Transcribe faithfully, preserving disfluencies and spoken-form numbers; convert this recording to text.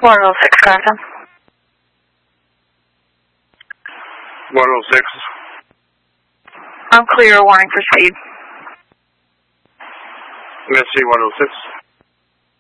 one oh six, Captain. one oh six. Unclear, warning for speed. Missy one oh six.